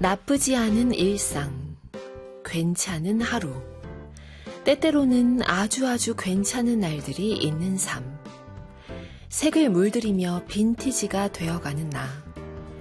나쁘지 않은 일상, 괜찮은 하루, 때때로는 아주 괜찮은 날들이 있는 삶. 색을 물들이며 빈티지가 되어가는 나.